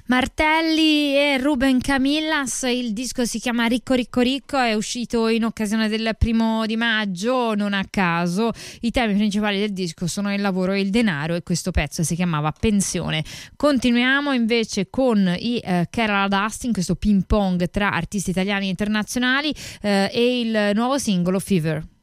Martelli e Ruben Camillas, il disco si chiama Ricco Ricco Ricco, è uscito in occasione del 1 maggio, non a caso. I temi principali del disco sono il lavoro e il denaro e questo pezzo si chiamava Pensione. Continuiamo invece con i Kerala Dust in questo ping pong tra artisti italiani e internazionali e il nuovo singolo Fever.